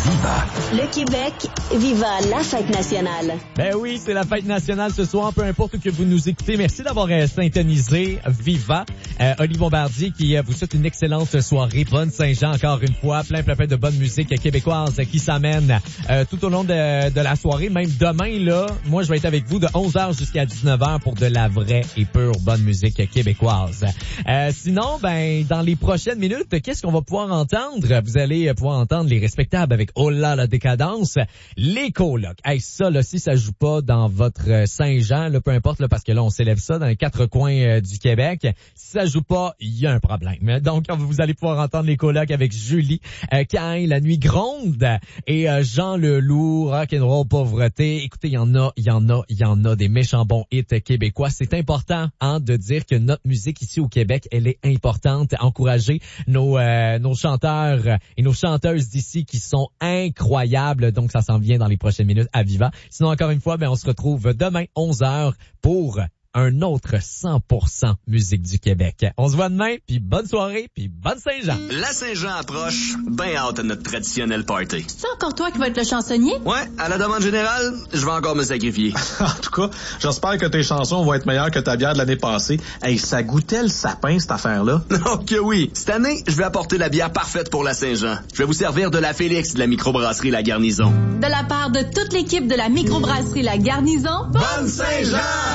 Viva. Le Québec, viva la fête nationale. Ben oui, c'est la fête nationale ce soir, peu importe où que vous nous écoutez. Merci d'avoir syntonisé Viva. Olivier Bombardier qui vous souhaite une excellente soirée. Bonne Saint-Jean encore une fois. Plein de bonne musique québécoise qui s'amène tout au long de la soirée. Même demain, là, moi, je vais être avec vous de 11h jusqu'à 19h pour de la vraie et pure bonne musique québécoise. Sinon, ben, dans les prochaines minutes, qu'est-ce qu'on va pouvoir entendre? Vous allez pouvoir entendre les respectables avec Oh là la décadence, les colocs. Hey, ça, là, si ça joue pas dans votre Saint-Jean, là, peu importe, là, parce que là, on s'élève ça dans les quatre coins du Québec. Si ça joue pas, il y a un problème. Donc, vous allez pouvoir entendre les colocs avec Julie, quand la nuit gronde et Jean Leloup, Rock'n'Roll Pauvreté. Écoutez, il y en a des méchants bons hits québécois. C'est important, hein, de dire que notre musique ici au Québec, elle est importante. Encourager nos chanteurs et nos chanteuses d'ici qui sont incroyables. Donc, ça s'en vient dans les prochaines minutes à Viva. Sinon, encore une fois, ben, on se retrouve demain 11h pour un autre 100% musique du Québec. On se voit demain, puis bonne soirée, puis bonne Saint-Jean. La Saint-Jean approche, ben hâte à notre traditionnel party. C'est encore toi qui vas être le chansonnier? Ouais, à la demande générale, je vais encore me sacrifier. En tout cas, j'espère que tes chansons vont être meilleures que ta bière de l'année passée. Hey, ça goûtait le sapin, cette affaire-là. Oh que oui! Cette année, je vais apporter la bière parfaite pour la Saint-Jean. Je vais vous servir de la Félix de la microbrasserie La Garnison. De la part de toute l'équipe de la microbrasserie La Garnison, bonne Saint-Jean!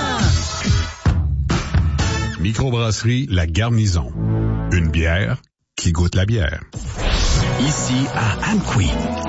Microbrasserie La Garnison. Une bière qui goûte la bière. Ici à Amqui.